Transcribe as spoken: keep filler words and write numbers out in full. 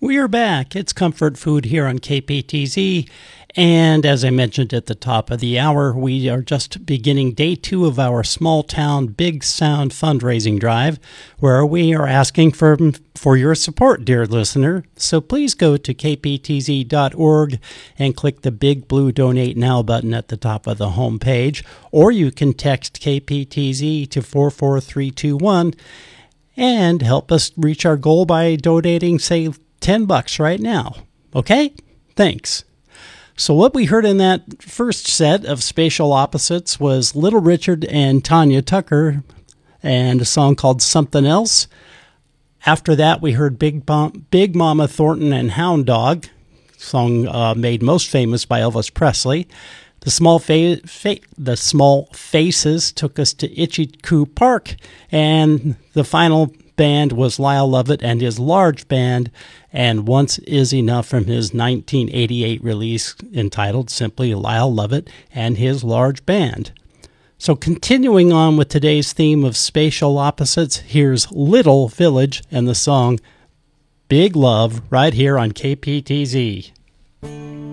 We are back. It's Comfort Food here on K P T Z. And as I mentioned at the top of the hour, we are just beginning day two of our Small Town Big Sound fundraising drive, where we are asking for, for your support, dear listener. So please go to k p t z dot org and click the big blue Donate Now button at the top of the home page, or you can text K P T Z to four four three two one and help us reach our goal by donating, say, ten bucks right now. Okay? Thanks. So what we heard in that first set of Spatial Opposites was Little Richard and Tanya Tucker and a song called Something Else. After that, we heard Big, Bom- Big Mama Thornton and Hound Dog, song uh, made most famous by Elvis Presley. The small, fa- fa- the small Faces took us to Itchy Coo Park, and the final band was Lyle Lovett and his large band, and Once Is Enough from his nineteen eighty-eight release entitled simply Lyle Lovett and his large band. So continuing on with today's theme of Spatial Opposites, here's Little Village and the song Big Love right here on K P T Z.